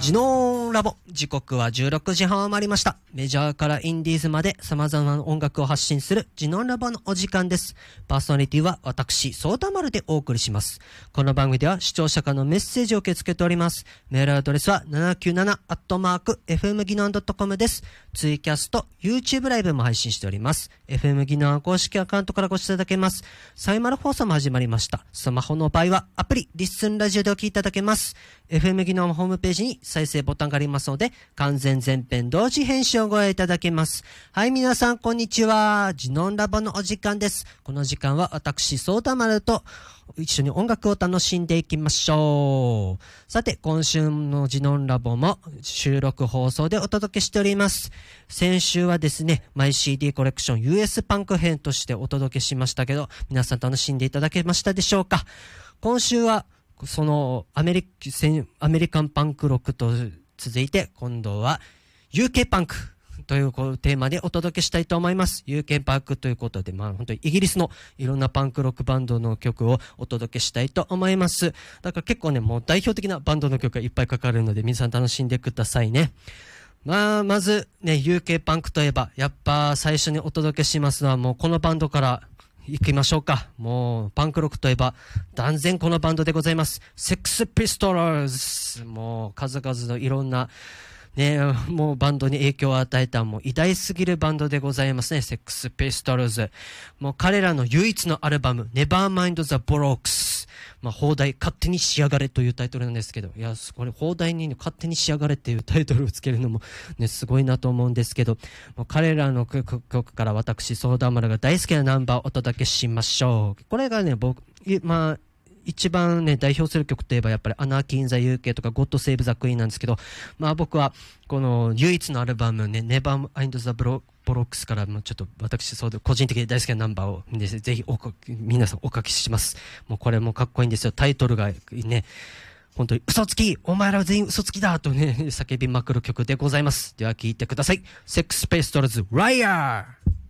ジノーンラボ、時刻は16時半を回りました。メジャーからインディーズまで様々な音楽を発信するジノーンラボのお時間です。パーソナリティは私、ソーダマルでお送りします。この番組では視聴者からのメッセージを受け付けております。メールアドレスは 797@fm ギノン .com です。ツイキャスと YouTube ライブも配信しております。FM ギノン公式アカウントからご視聴いただけます。サイマル放送も始まりました。スマホの場合はアプリ、リッスンラジオでお聞きいただけます。FM ギノンホームページに再生ボタンがありますので、完全全編同時編集をご覧いただけます。はい、皆さんこんにちは。ジノンラボのお時間です。この時間は私、ソーダマルと一緒に音楽を楽しんでいきましょう。さて、今週のジノンラボも収録放送でお届けしております。先週はですね、マイ CD コレクション US パンク編としてお届けしましたけど、皆さん楽しんでいただけましたでしょうか。今週はそのアメリカンパンクロックと続いて、今度は UK パンクというテーマでお届けしたいと思います。UK パンクということで、本当にイギリスのいろんなパンクロックバンドの曲をお届けしたいと思います。だから結構ね、もう代表的なバンドの曲がいっぱいかかるので、皆さん楽しんでくださいね。まずね、UK パンクといえば、やっぱ最初にお届けしますのはもうこのバンドから行きましょうか。もうパンクロックといえば断然このバンドでございます。セックスピストルズ。もう数々のいろんなね、もうバンドに影響を与えたもう偉大すぎるバンドでございますね。セックスピストルズ。もう彼らの唯一のアルバム Nevermind the Bollocks。放題勝手に仕上がれというタイトルなんですけど、いや、これ放題に勝手に仕上がれっていうタイトルをつけるのもね、すごいなと思うんですけど、もう彼らの曲から私、ソーダマルが大好きなナンバーをお届けしましょう。これがね、一番ね、代表する曲といえばやっぱりアナーキー・イン・ザ・ UK とか God Save the Queen なんですけど、僕はこの唯一のアルバムね、Nevermind the Bollocks からもちょっと私個人的に大好きなナンバーを、ね、ぜひ皆さんお書きします。もうこれもかっこいいんですよ。タイトルがね、本当に嘘つきお前ら全員嘘つきだとね、叫びまくる曲でございます。では聴いてください。セックスピストルズ Liar。